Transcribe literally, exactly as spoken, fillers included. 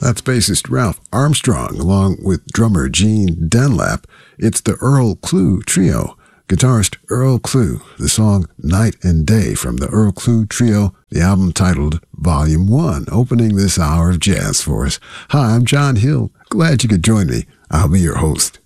That's bassist Ralph Armstrong, along with drummer Gene Dunlap. It's the Earl Klugh Trio. Guitarist Earl Klugh, the song Night and Day from the Earl Klugh Trio, the album titled Volume one, opening this hour of jazz for us. Hi, I'm John Hill. Glad you could join me. I'll be your host.